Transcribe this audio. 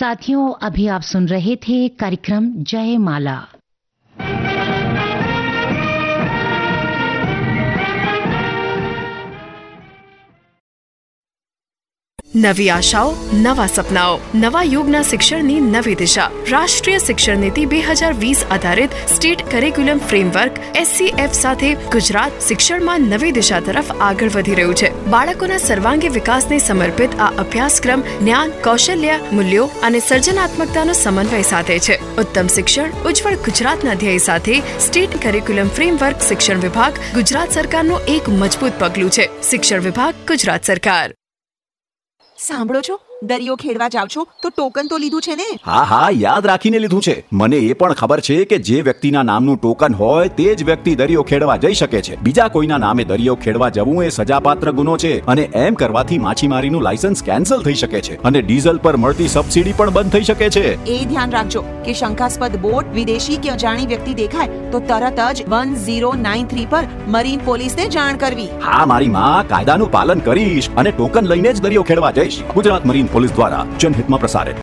साथियों, अभी आप सुन रहे थे कार्यक्रम जय माला। નવી આશાઓ, નવા સપનાઓ, નવા યુગના શિક્ષણની નવી દિશા. રાષ્ટ્રીય શિક્ષણ નીતિ 2020 આધારિત સ્ટેટ કરિક્યુલમ ફ્રેમવર્ક SCF સાથે ગુજરાત શિક્ષણમાં નવી દિશા તરફ આગળ વધી રહ્યું છે. બાળકોના સર્વાંગી વિકાસને સમર્પિત આ અભ્યાસક્રમ જ્ઞાન, કૌશલ્ય, મૂલ્યો અને સર્જનાત્મકતાનો સમન્વય સાધે છે. ઉત્તમ શિક્ષણ, ઉજ્જવળ ગુજરાતના ધ્યેય સાથે સ્ટેટ કરિક્યુલમ ફ્રેમવર્ક શિક્ષણ વિભાગ ગુજરાત સરકારનું એક મજબૂત પગલું છે. શિક્ષણ વિભાગ, ગુજરાત સરકાર. સાંભળો છો, દરિયો ખેડવા જાવ છો તો ટોકન તો લીધું છે ને? હા, યાદ રાખીને લીધું છે. મને એ પણ ખબર છે કે જે વ્યક્તિના નામનું ટોકન હોય તે જ વ્યક્તિ દરિયો ખેડવા જઈ શકે છે. બીજા કોઈના નામે દરિયો ખેડવા જવું એ સજાપાત્ર ગુનો છે અને એમ કરવાથી માછીમારીનું લાયસન્સ કેન્સલ થઈ શકે છે અને ડીઝલ પર મળતી સબસિડી પણ બંધ થઈ શકે છે. એ ધ્યાન રાખજો કે શંકાસ્પદ બોટ, વિદેશી કે અજાણી વ્યક્તિ દેખાય તો તરત જ 1093 પર મરીન પોલીસને જાણ કરવી. હા, મારી માં, કાયદાનું પાલન કરીશ અને ટોકન લઈને જ દરિયો ખેડવા જઈશ. ગુજરાત મરીન પોલીસ દ્વારા જનહિતમાં પ્રસારિત.